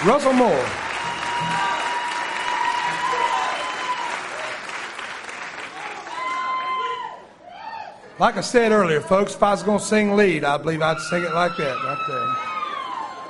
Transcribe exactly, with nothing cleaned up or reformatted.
Russell Moore. Like I said earlier, folks, if I was going to sing lead, I believe I'd sing it like that right there.